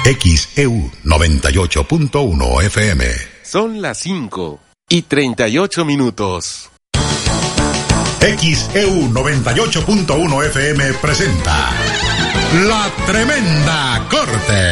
XEU 98.1 FM. Son las 5:38. XEU 98.1 FM presenta La Tremenda Corte.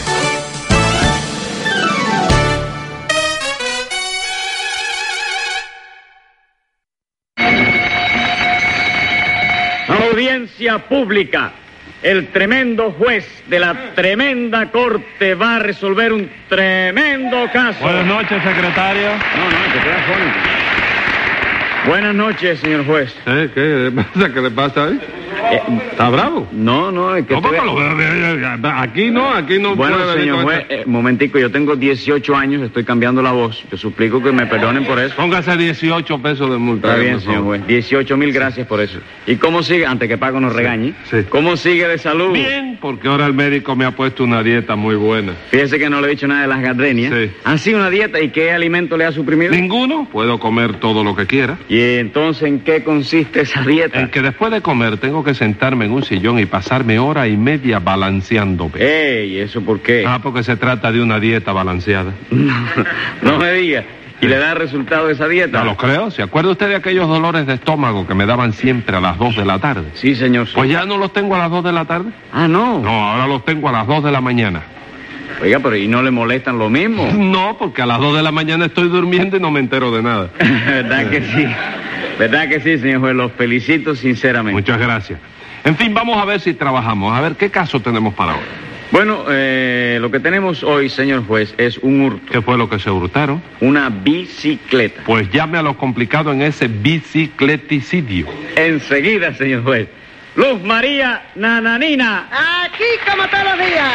Audiencia pública. El tremendo juez de la tremenda corte va a resolver un tremendo caso. Buenas noches, secretario. No, te quedas fónico. Buenas noches, señor juez. ¿Qué le pasa ahí? ¿Está bravo? No, es que... ¿Cómo? Aquí no. Bueno, puede señor juez, momentico, yo tengo 18 años, estoy cambiando la voz. Yo suplico que me perdonen por eso. Póngase 18 pesos de multa. Está bien, señor juez. 18,000 gracias por eso. ¿Y cómo sigue? Antes que Paco nos regañe. Sí. ¿Cómo sigue de salud? Bien, porque ahora el médico me ha puesto una dieta muy buena. Fíjese que no le he dicho nada de las gardenias. Sí. ¿Ha sido una dieta? ¿Y qué alimento le ha suprimido? Ninguno. Puedo comer todo lo que quiera. ¿Y entonces en qué consiste esa dieta? En que después de comer tengo que sentarme en un sillón y pasarme hora y media balanceándome. ¿Y eso por qué? Porque se trata de una dieta balanceada. No me diga. ¿Y le da resultado esa dieta? No lo creo. ¿Se acuerda usted de aquellos dolores de estómago que me daban siempre a las 2 de la tarde? Sí, señor. Pues ya no los tengo a las 2 de la tarde. No. No, ahora los tengo a las 2 de la mañana. Oiga, pero ¿y no le molestan lo mismo? No, porque a las 2 de la mañana estoy durmiendo y no me entero de nada. ¿Verdad que sí? ¿Verdad que sí, señor juez? Los felicito sinceramente. Muchas gracias. En fin, vamos a ver si trabajamos. A ver, ¿qué caso tenemos para hoy? Bueno, lo que tenemos hoy, señor juez, es un hurto. ¿Qué fue lo que se hurtaron? Una bicicleta. Pues llame a lo complicado en ese bicicleticidio. Enseguida, señor juez. Luz María Nananina. Aquí como todos los días.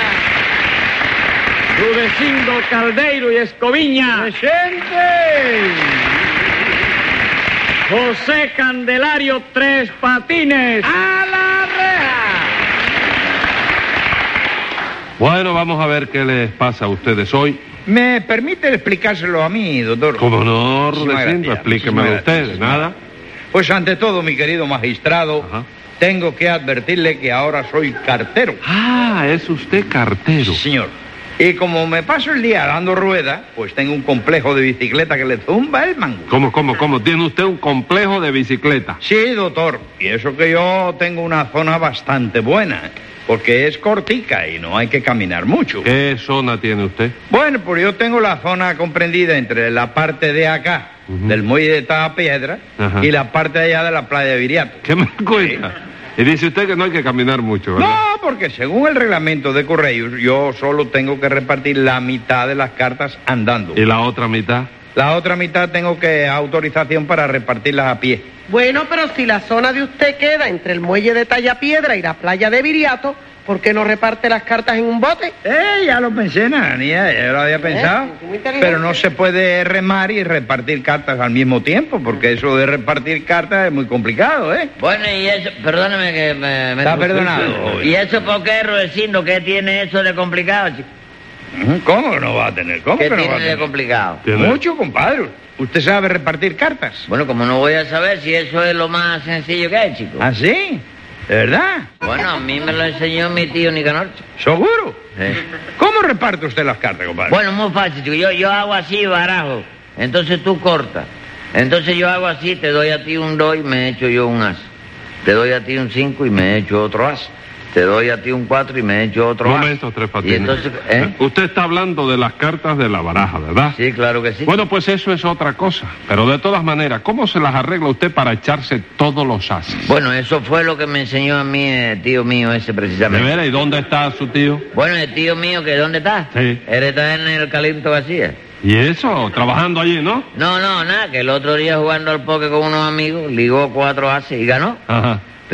Rudecindo Caldeiro y Escoviña. ¡Presente! José Candelario Tres Patines. ¡A la reja! Bueno, vamos a ver qué les pasa a ustedes hoy. ¿Me permite explicárselo a mí, doctor? ¿Cómo no, Muchísimas Rudecindo? gracias, Explíquemelo muchísimas usted. gracias. ¿Nada? Pues ante todo, mi querido magistrado, Ajá. tengo que advertirle que ahora soy cartero. Es usted cartero. Sí, señor. Y como me paso el día dando ruedas, pues tengo un complejo de bicicleta que le zumba el mango. ¿Cómo? ¿Tiene usted un complejo de bicicleta? Sí, doctor. Y eso que yo tengo una zona bastante buena, porque es cortica y no hay que caminar mucho. ¿Qué zona tiene usted? Bueno, pues yo tengo la zona comprendida entre la parte de acá, del muelle de Tajapiedra, Ajá. y la parte de allá de la playa de Viriato. ¿Qué me cuenta? Y dice usted que no hay que caminar mucho, ¿verdad? No, porque según el reglamento de correos, yo solo tengo que repartir la mitad de las cartas andando. ¿Y la otra mitad? La otra mitad tengo que autorización para repartirlas a pie. Bueno, pero si la zona de usted queda entre el muelle de Tallapiedra y la playa de Viriato, ¿por qué no reparte las cartas en un bote? Ya lo pensé, Nananía, ya lo había pensado. Muy inteligente. Pero no se puede remar y repartir cartas al mismo tiempo, porque eso de repartir cartas es muy complicado, ¿eh? Bueno, y eso, perdóname que me Está perdonado. ¿Y eso por qué, Rudecindo? ¿Qué tiene eso de complicado, chico? ¿Cómo que no va a tener? ¿Cómo ¿Qué que no va a tiene de tener? complicado? Mucho, compadre. ¿Usted sabe repartir cartas? Bueno, como no voy a saber si eso es lo más sencillo que hay, chico. ¿Ah, sí? ¿De verdad? Bueno, a mí me lo enseñó mi tío Nicanor, chico. ¿Seguro? Sí. ¿Cómo reparte usted las cartas, compadre? Bueno, muy fácil, chico. Yo hago así, barajo. Entonces tú cortas. Entonces yo hago así, te doy a ti un 2 y me echo yo un as. Te doy a ti un 5 y me echo otro as. Te doy a ti un 4 y me echo otro as. Momento, Tres Patines. Y entonces, Usted está hablando de las cartas de la baraja, ¿verdad? Sí, claro que sí. Bueno, pues eso es otra cosa. Pero de todas maneras, ¿cómo se las arregla usted para echarse todos los ases? Bueno, eso fue lo que me enseñó a mí el tío mío ese ¿De precisamente. veras? ¿Y dónde está su tío? Bueno, el tío mío, ¿que dónde está? Sí. Él está en el Calimto García. ¿Y eso? ¿Trabajando allí, no? No, nada, que el otro día jugando al póker con unos amigos, ligó 4 ases y ganó. Ajá.